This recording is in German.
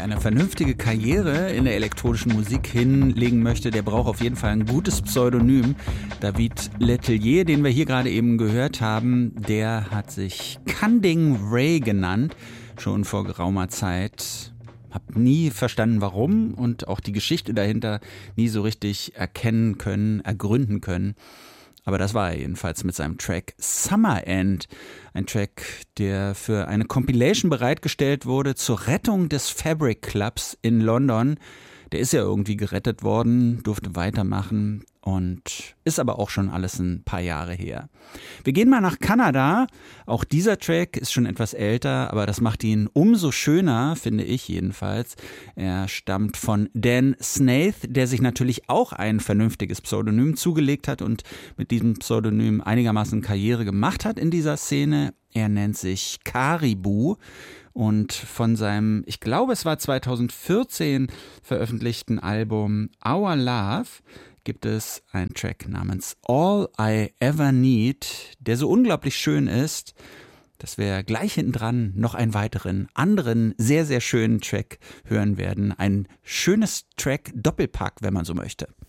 eine vernünftige Karriere in der elektronischen Musik hinlegen möchte, der braucht auf jeden Fall ein gutes Pseudonym. David Letelier, den wir hier gerade eben gehört haben, der hat sich Kanding Ray genannt, schon vor geraumer Zeit. Hab nie verstanden, warum und auch die Geschichte dahinter nie so richtig erkennen können, ergründen können. Aber das war er jedenfalls mit seinem Track Summer End. Ein Track, der für eine Compilation bereitgestellt wurde zur Rettung des Fabric Clubs in London. Der ist ja irgendwie gerettet worden, durfte weitermachen und ist aber auch schon alles ein paar Jahre her. Wir gehen mal nach Kanada. Auch dieser Track ist schon etwas älter, aber das macht ihn umso schöner, finde ich jedenfalls. Er stammt von Dan Snaith, der sich natürlich auch ein vernünftiges Pseudonym zugelegt hat und mit diesem Pseudonym einigermaßen Karriere gemacht hat in dieser Szene. Er nennt sich Caribou. Und von seinem, ich glaube es war 2014 veröffentlichten Album Our Love gibt es einen Track namens All I Ever Need, der so unglaublich schön ist, dass wir gleich hinten dran noch einen weiteren, anderen, sehr, sehr schönen Track hören werden. Ein schönes Track-Doppelpack, wenn man so möchte.